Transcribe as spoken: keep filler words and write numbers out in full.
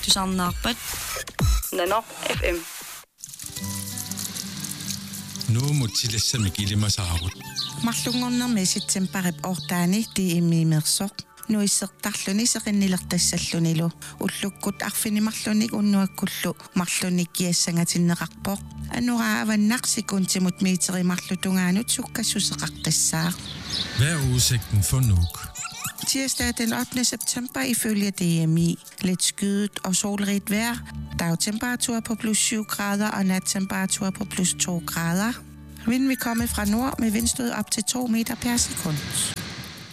tusarnaarpat Nano F M. Nu mutilassami kilimasaarut. Mарлунгорнэрми ситсемпарип ортаани тииммиимерсоқ нуиссертарлүни сеқиннилертассаллунилу уллуккут арфинимарлуник уннуаккуллу марлуник киассангатиннеқарпоқ анурааваннарсикунтимут миитеримарлутунгаанут суккассусеқартассаа. Hvad er udsigten for Nuuk? Tirsdag den ottende september ifølge D M I. Lidt skyet og solrigt vejr. Dagtemperatur på plus syv grader og nattemperatur på plus to grader. Vinden vil komme fra nord med vindstød op til to meter per sekund.